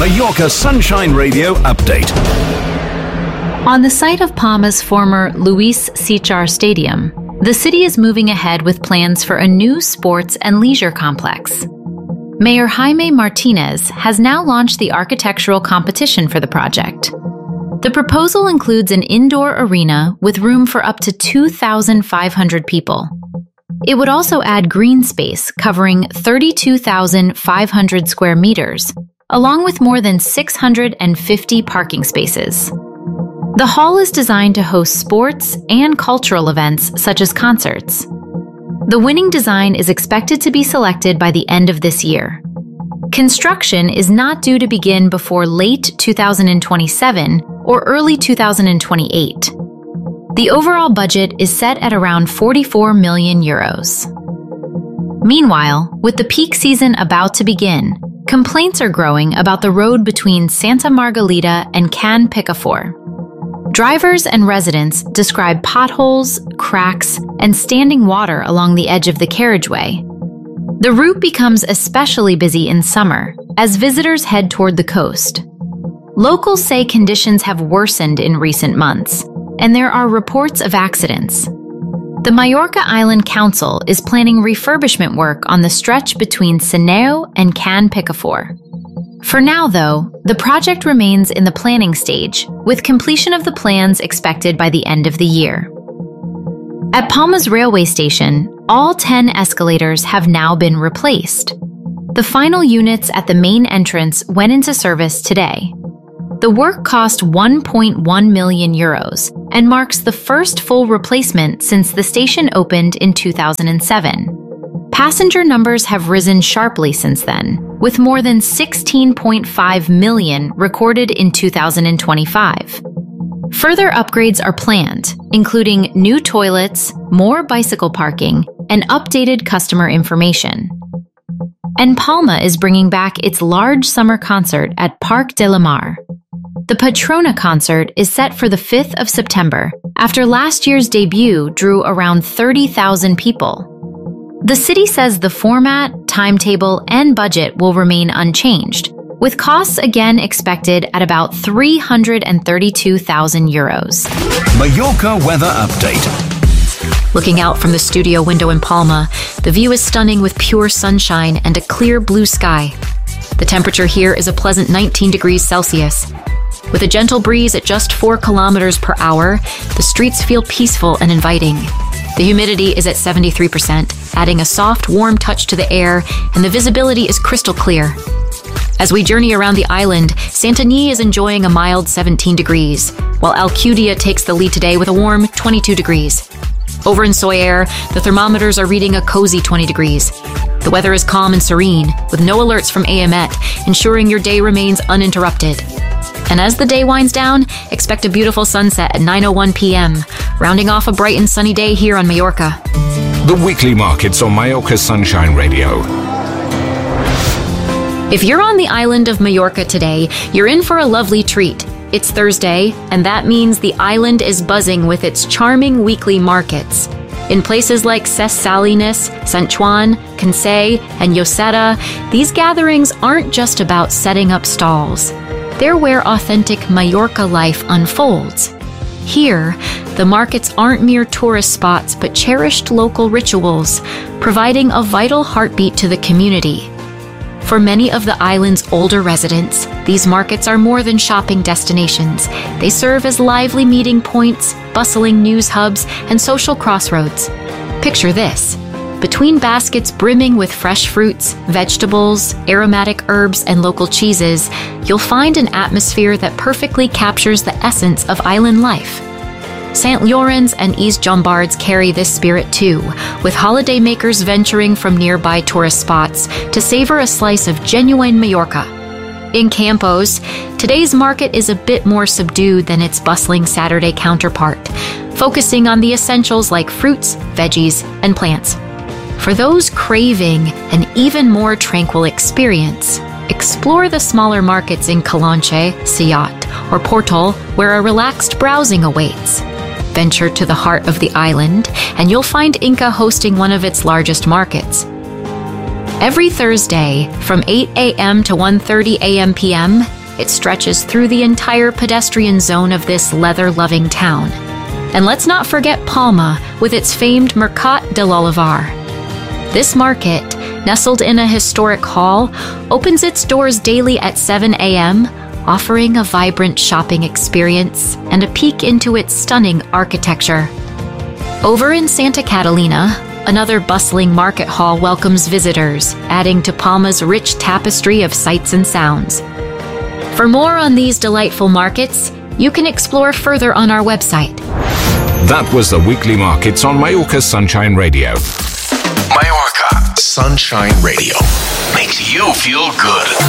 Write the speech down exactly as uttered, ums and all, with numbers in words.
Mallorca Sunshine Radio update. On the site of Palma's former Luis Sechar Stadium, the city is moving ahead with plans for a new sports and leisure complex. Mayor Jaime Martinez has now launched the architectural competition for the project. The proposal includes an indoor arena with room for up to two thousand five hundred people. It would also add green space covering thirty-two thousand five hundred square meters, along with more than six hundred fifty parking spaces. The hall is designed to host sports and cultural events such as concerts. The winning design is expected to be selected by the end of this year. Construction is not due to begin before late two thousand twenty-seven or early two thousand twenty-eight. The overall budget is set at around forty-four million euros. Meanwhile, with the peak season about to begin, complaints are growing about the road between Santa Margalida and Can Picafor. Drivers and residents describe potholes, cracks, and standing water along the edge of the carriageway. The route becomes especially busy in summer as visitors head toward the coast. Locals say conditions have worsened in recent months, and there are reports of accidents. The Mallorca Island Council is planning refurbishment work on the stretch between Seneo and Can Picafor. For now, though, the project remains in the planning stage, with completion of the plans expected by the end of the year. At Palma's railway station, all ten escalators have now been replaced. The final units at the main entrance went into service today. The work cost one point one million euros and marks the first full replacement since the station opened in two thousand seven. Passenger numbers have risen sharply since then, with more than sixteen point five million recorded in two thousand twenty-five. Further upgrades are planned, including new toilets, more bicycle parking, and updated customer information. And Palma is bringing back its large summer concert at Parc de la Mar. The Patrona concert is set for the fifth of September, after last year's debut drew around thirty thousand people. The city says the format, timetable, and budget will remain unchanged, with costs again expected at about three hundred thirty-two thousand euros. Mallorca weather update. Looking out from the studio window in Palma, the view is stunning with pure sunshine and a clear blue sky. The temperature here is a pleasant nineteen degrees Celsius. With a gentle breeze at just four kilometers per hour, the streets feel peaceful and inviting. The humidity is at seventy-three percent, adding a soft, warm touch to the air, and the visibility is crystal clear. As we journey around the island, Santanyí is enjoying a mild seventeen degrees, while Alcudia takes the lead today with a warm twenty-two degrees. Over in Soller, the thermometers are reading a cozy twenty degrees. The weather is calm and serene, with no alerts from A M E T, ensuring your day remains uninterrupted. And as the day winds down, expect a beautiful sunset at nine oh one p m, rounding off a bright and sunny day here on Mallorca. The weekly markets on Mallorca Sunshine Radio. If you're on the island of Mallorca today, you're in for a lovely treat. It's Thursday, and that means the island is buzzing with its charming weekly markets. In places like Ses Salines, Sant Joan, Consell, and Lloseta, these gatherings aren't just about setting up stalls. They're where authentic Mallorca life unfolds. Here, the markets aren't mere tourist spots but cherished local rituals, providing a vital heartbeat to the community. For many of the island's older residents, these markets are more than shopping destinations. They serve as lively meeting points, bustling news hubs, and social crossroads. Picture this. Between baskets brimming with fresh fruits, vegetables, aromatic herbs, and local cheeses, you'll find an atmosphere that perfectly captures the essence of island life. Saint Llorenç and East Jombards carry this spirit too, with holidaymakers venturing from nearby tourist spots to savor a slice of genuine Mallorca. In Campos, today's market is a bit more subdued than its bustling Saturday counterpart, focusing on the essentials like fruits, veggies, and plants. For those craving an even more tranquil experience, explore the smaller markets in Calonche, Siat, or Portol, where a relaxed browsing awaits. Venture to the heart of the island, and you'll find Inca hosting one of its largest markets. Every Thursday, from eight a m to one thirty a m p m, It stretches through the entire pedestrian zone of this leather-loving town. And let's not forget Palma with its famed Mercat de l'Olivar. This market, nestled in a historic hall, opens its doors daily at seven a.m., offering a vibrant shopping experience and a peek into its stunning architecture. Over in Santa Catalina, another bustling market hall welcomes visitors, adding to Palma's rich tapestry of sights and sounds. For more on these delightful markets, you can explore further on our website. That was the weekly markets on Mallorca Sunshine Radio. Mallorca Sunshine Radio makes you feel good.